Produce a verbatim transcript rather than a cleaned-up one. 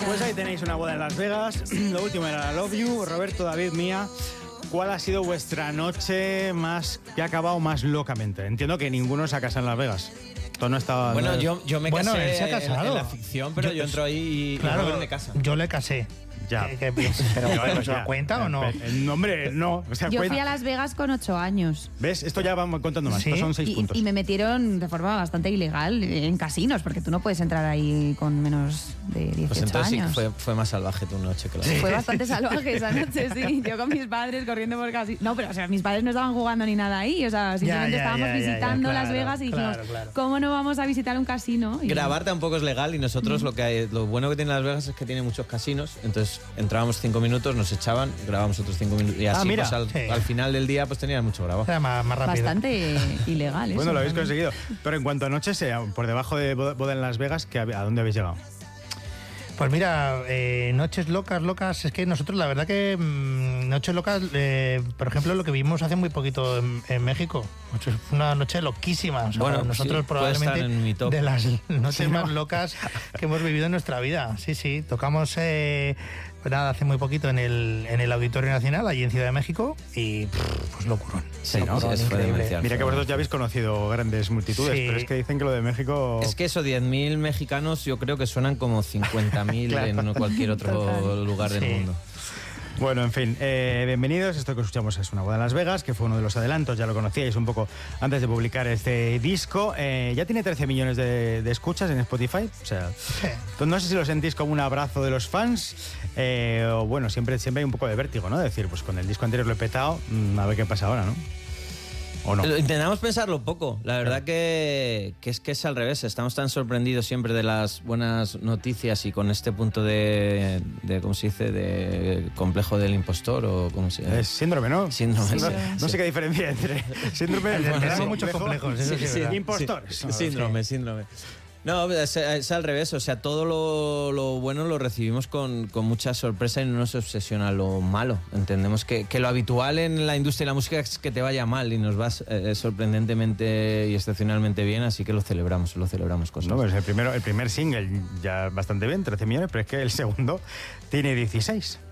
Pues ahí tenéis una boda en Las Vegas. Lo último era Love You. Roberto, David, Mía, ¿cuál ha sido vuestra noche más que ha acabado más locamente? Entiendo que ninguno se ha casado en Las Vegas. Tú no estaba, bueno, no... yo, yo me bueno, casé él se ha casado. En, en la ficción, pero yo, yo entro ahí y claro, Robert me casa. Yo le casé. Ya. ¿Qué, qué piensas? ¿Pero bueno, ¿se da cuenta o no? El nombre, no. O sea, Yo cuenta. fui a Las Vegas con ocho años. ¿Ves? Esto ya vamos contando más. ¿Sí? Estos son seis Y, puntos. y me metieron de forma bastante ilegal en casinos, porque tú no puedes entrar ahí con menos de dieciocho Pues entonces sí años. que fue, fue más salvaje tu noche, claro. Fue bastante salvaje esa noche, sí. Yo con mis padres corriendo por casinos. No, pero o sea, mis padres no estaban jugando ni nada ahí. O sea, simplemente ya, estábamos ya, ya, visitando ya, Las claro, Vegas y dijimos, claro, claro. ¿cómo no vamos a visitar un casino? Y Grabar tampoco es legal y nosotros lo que hay, lo bueno que tiene Las Vegas es que tiene muchos casinos. Entonces entrábamos cinco minutos, nos echaban, grabábamos otros cinco minutos y así Ah, mira. pues, al, Sí. al final del día pues tenías mucho grabado. Era más, más rápido. bastante ilegal eso. Bueno, lo habéis también. conseguido. Pero en cuanto a noches, eh, por debajo de boda boda en Las Vegas, ¿qué hab- ¿a dónde habéis llegado? Pues mira, eh, noches locas, locas, es que nosotros la verdad que mmm, noches locas, eh, por ejemplo, lo que vimos hace muy poquito en, en México, fue una noche loquísima. O sea, Bueno, nosotros sí, puede estar probablemente en mi top. de las noches Sí, ¿no? más locas que hemos vivido en nuestra vida. Sí, sí, tocamos eh, pues nada, hace muy poquito en el, en el Auditorio Nacional, allí en Ciudad de México, y pff, pues locurón. Sí, ¿no? Locurón, Sí, fue increíble. demencial. Mira que vosotros ya habéis conocido grandes multitudes, Sí. pero es que dicen que lo de México... Es que eso, diez mil mexicanos yo creo que suenan como cincuenta mil Claro. en cualquier otro Total. lugar del Sí. mundo. Bueno, en fin, eh, bienvenidos. Esto que escuchamos es Una boda en Las Vegas, que fue uno de los adelantos, ya lo conocíais un poco antes de publicar este disco. Eh, ya tiene trece millones de, de escuchas en Spotify. O sea, Sí. entonces no sé si lo sentís como un abrazo de los fans eh, o bueno, siempre, siempre hay un poco de vértigo, ¿no? Decir, pues con el disco anterior lo he petado, mm, a ver qué pasa ahora, ¿no? ¿O no? Lo- Intentamos pensarlo poco. La verdad que, que es que es al revés. Estamos tan sorprendidos siempre de las buenas noticias y con este punto de, de ¿cómo se dice? De complejo del impostor o cómo se llama. Es síndrome, ¿no? Síndrome, No, sí. no sé qué diferencia entre síndrome Tenemos bueno, sí, muchos complejo, complejos, eso sí es verdad. impostores. Sí, síndrome, síndrome. No, es, es al revés, o sea, todo lo, lo bueno lo recibimos con, con mucha sorpresa y no nos obsesiona lo malo. Entendemos que, que lo habitual en la industria de la música es que te vaya mal y nos va eh, sorprendentemente y excepcionalmente bien, así que lo celebramos, lo celebramos con No, pues el, primero, el primer single ya bastante bien, trece millones, pero es que el segundo tiene dieciséis.